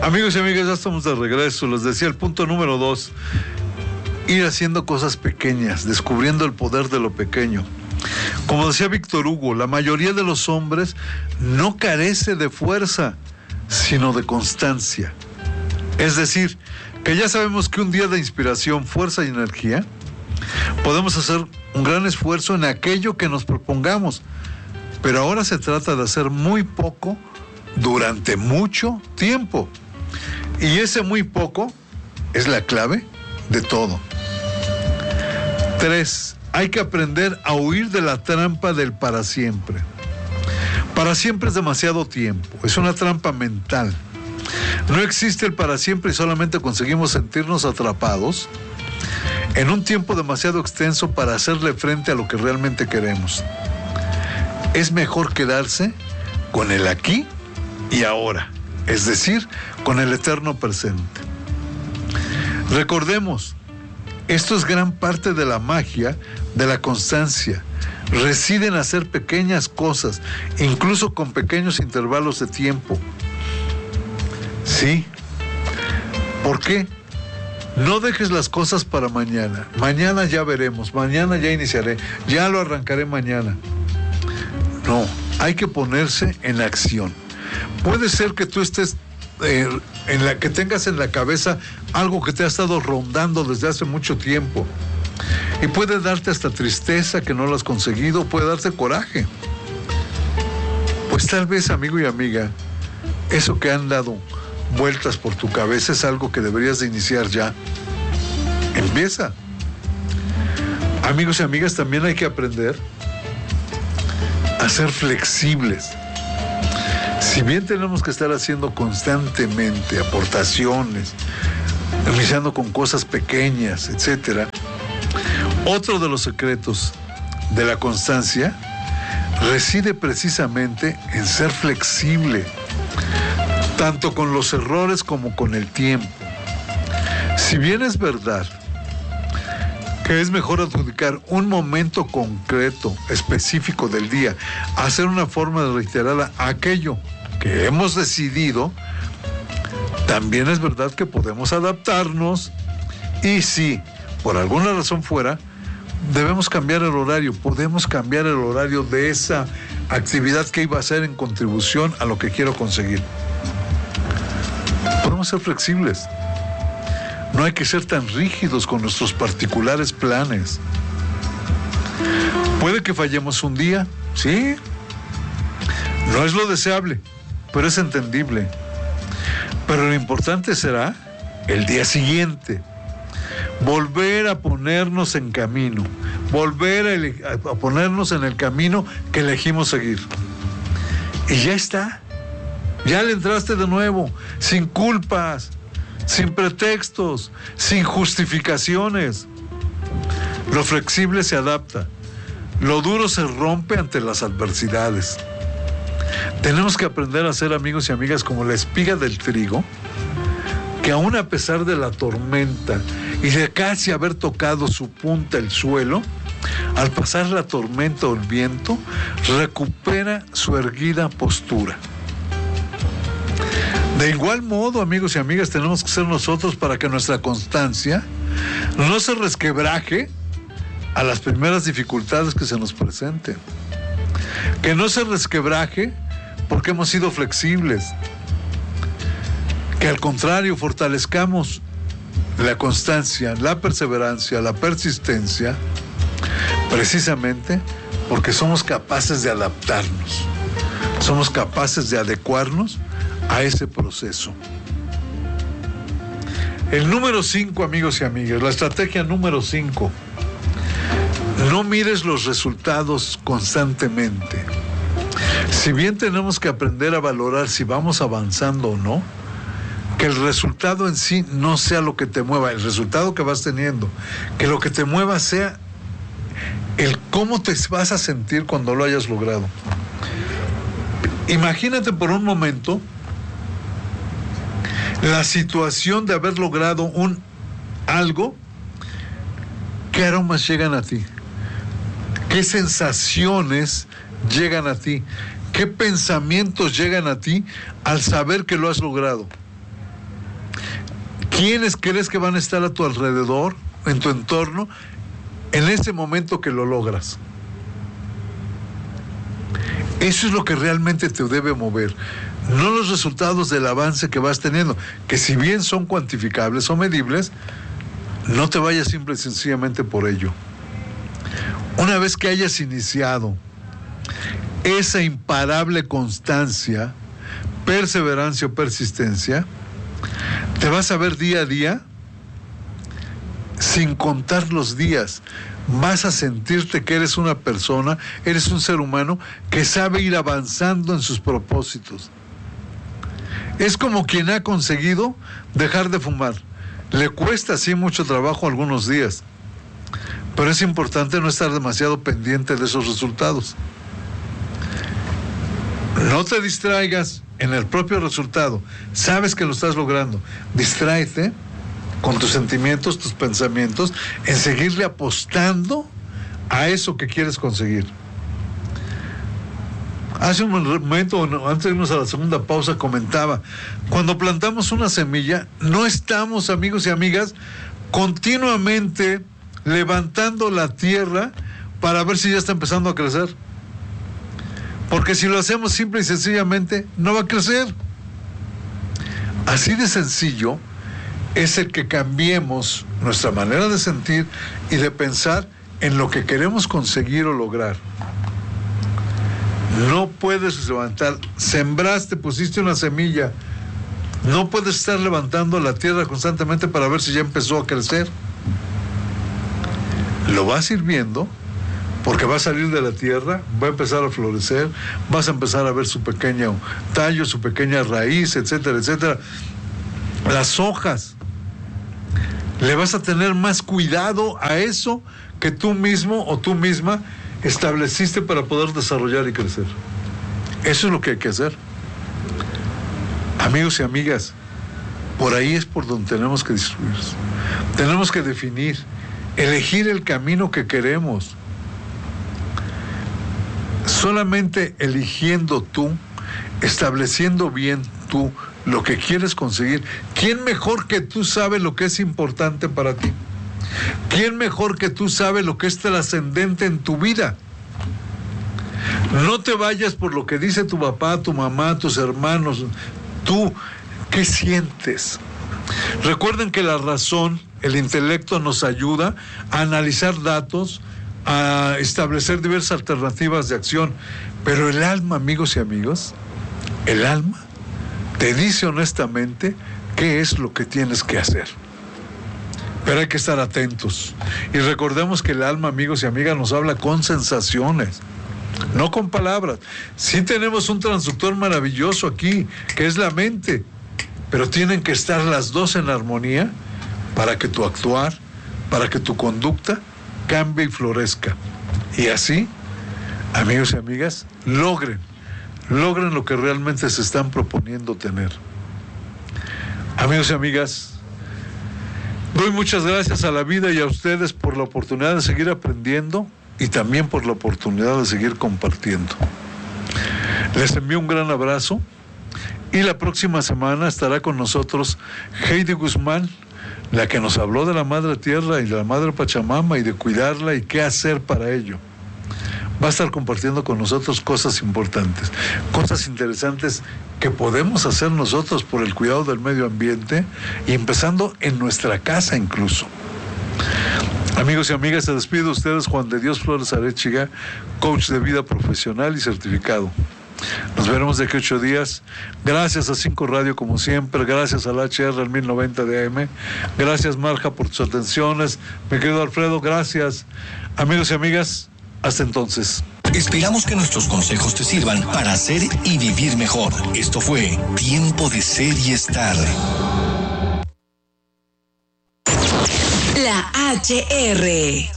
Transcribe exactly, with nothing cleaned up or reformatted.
Amigos y amigas, ya estamos de regreso. Les decía el punto número dos: ir haciendo cosas pequeñas, descubriendo el poder de lo pequeño. Como decía Víctor Hugo, la mayoría de los hombres no carece de fuerza, sino de constancia. Es decir, que ya sabemos que un día de inspiración, fuerza y energía, podemos hacer un gran esfuerzo en aquello que nos propongamos, pero ahora se trata de hacer muy poco durante mucho tiempo. Y ese muy poco es la clave de todo. Tres, hay que aprender a huir de la trampa del para siempre. Para siempre es demasiado tiempo, es una trampa mental. No existe el para siempre y solamente conseguimos sentirnos atrapados en un tiempo demasiado extenso para hacerle frente a lo que realmente queremos. Es mejor quedarse con el aquí y ahora, es decir, con el eterno presente. Recordemos, esto es gran parte de la magia de la constancia. Reside en hacer pequeñas cosas, incluso con pequeños intervalos de tiempo. Sí. ¿Por qué? No dejes las cosas para mañana. Mañana ya veremos, mañana ya iniciaré, ya lo arrancaré mañana. No, hay que ponerse en acción. Puede ser que tú estés eh, en la que tengas en la cabeza algo que te ha estado rondando desde hace mucho tiempo. Y puede darte hasta tristeza que no lo has conseguido, puede darte coraje. Pues tal vez, amigo y amiga, eso que han dado vueltas por tu cabeza es algo que deberías de iniciar ya. Empieza. Amigos y amigas, también hay que aprender a ser flexibles. Si bien tenemos que estar haciendo constantemente aportaciones, iniciando con cosas pequeñas, etcétera, otro de los secretos de la constancia reside precisamente en ser flexible, tanto con los errores como con el tiempo. Si bien es verdad que es mejor adjudicar un momento concreto, específico del día, hacer una forma de reiterada aquello que hemos decidido, también es verdad que podemos adaptarnos y si por alguna razón fuera, debemos cambiar el horario, podemos cambiar el horario de esa actividad que iba a hacer en contribución a lo que quiero conseguir. Podemos ser flexibles. No hay que ser tan rígidos con nuestros particulares planes. Puede que fallemos un día, sí. No es lo deseable, pero es entendible. Pero lo importante será el día siguiente. Volver a ponernos en camino. Volver a, ele- a ponernos en el camino que elegimos seguir. Y ya está. Ya le entraste de nuevo, sin culpas, sin pretextos, sin justificaciones. Lo flexible se adapta. Lo duro se rompe ante las adversidades. Tenemos que aprender a ser amigos y amigas como la espiga del trigo, que aún a pesar de la tormenta y de casi haber tocado su punta el suelo, al pasar la tormenta o el viento, recupera su erguida postura. De igual modo, amigos y amigas, tenemos que ser nosotros para que nuestra constancia no se resquebraje a las primeras dificultades que se nos presenten. Que no se resquebraje porque hemos sido flexibles. Que al contrario, fortalezcamos la constancia, la perseverancia, la persistencia, precisamente porque somos capaces de adaptarnos. Somos capaces de adecuarnos a ese proceso. El número cinco, amigos y amigas, la estrategia número cinco. No mires los resultados constantemente. Si bien tenemos que aprender a valorar si vamos avanzando o no, que el resultado en sí no sea lo que te mueva, el resultado que vas teniendo, que lo que te mueva sea el cómo te vas a sentir cuando lo hayas logrado. Imagínate por un momento la situación de haber logrado un algo. ¿Qué aromas llegan a ti? ¿Qué sensaciones llegan a ti? ¿Qué pensamientos llegan a ti al saber que lo has logrado? ¿Quiénes crees que van a estar a tu alrededor, en tu entorno, en ese momento que lo logras? Eso es lo que realmente te debe mover, no los resultados del avance que vas teniendo, que si bien son cuantificables o medibles, no te vayas simple y sencillamente por ello. Una vez que hayas iniciado esa imparable constancia, perseverancia o persistencia, te vas a ver día a día sin contar los días. Vas a sentirte que eres una persona, eres un ser humano que sabe ir avanzando en sus propósitos. Es como quien ha conseguido dejar de fumar. Le cuesta sí mucho trabajo algunos días, pero es importante no estar demasiado pendiente de esos resultados. No te distraigas en el propio resultado. Sabes que lo estás logrando. Distráete con tus sentimientos, tus pensamientos, en seguirle apostando a eso que quieres conseguir. Hace un momento, antes de irnos a la segunda pausa, comentaba, cuando plantamos una semilla, no estamos, amigos y amigas, continuamente levantando la tierra para ver si ya está empezando a crecer. Porque si lo hacemos simple y sencillamente, no va a crecer. Así de sencillo es el que cambiemos nuestra manera de sentir y de pensar en lo que queremos conseguir o lograr. No puedes levantar, sembraste, pusiste una semilla, no puedes estar levantando la tierra constantemente para ver si ya empezó a crecer. Lo vas a ir viendo, porque va a salir de la tierra, va a empezar a florecer, vas a empezar a ver su pequeño tallo, su pequeña raíz, etcétera, etcétera. Las hojas. Le vas a tener más cuidado a eso que tú mismo o tú misma estableciste para poder desarrollar y crecer. Eso es lo que hay que hacer. Amigos y amigas, por ahí es por donde tenemos que distribuirnos. Tenemos que definir, elegir el camino que queremos. Solamente eligiendo tú, estableciendo bien tú lo que quieres conseguir. ¿Quién mejor que tú sabe lo que es importante para ti? ¿Quién mejor que tú sabe lo que es trascendente en tu vida? No te vayas por lo que dice tu papá, tu mamá, tus hermanos. Tú, ¿qué sientes? Recuerden que la razón, el intelecto nos ayuda a analizar datos, a establecer diversas alternativas de acción, pero el alma, amigos y amigos, el alma te dice honestamente qué es lo que tienes que hacer. Pero hay que estar atentos. Y recordemos que el alma, amigos y amigas, nos habla con sensaciones, no con palabras. Sí tenemos un transductor maravilloso aquí, que es la mente, pero tienen que estar las dos en armonía para que tu actuar, para que tu conducta cambie y florezca. Y así, amigos y amigas, logren, logren lo que realmente se están proponiendo tener. Amigos y amigas, doy muchas gracias a la vida y a ustedes por la oportunidad de seguir aprendiendo y también por la oportunidad de seguir compartiendo. Les envío un gran abrazo y la próxima semana estará con nosotros Heidi Guzmán, la que nos habló de la Madre Tierra y de la Madre Pachamama y de cuidarla y qué hacer para ello. Va a estar compartiendo con nosotros cosas importantes, cosas interesantes que podemos hacer nosotros por el cuidado del medio ambiente y empezando en nuestra casa incluso. Amigos y amigas, se despide de ustedes Juan de Dios Flores Arechiga, coach de vida profesional y certificado. Nos veremos de aquí ocho días. Gracias a Cinco Radio como siempre, gracias al H R, al mil noventa de A M. Gracias, Marja, por tus atenciones. Mi querido Alfredo, gracias. Amigos y amigas, hasta entonces. Esperamos que nuestros consejos te sirvan para hacer y vivir mejor. Esto fue Tiempo de Ser y Estar. La H R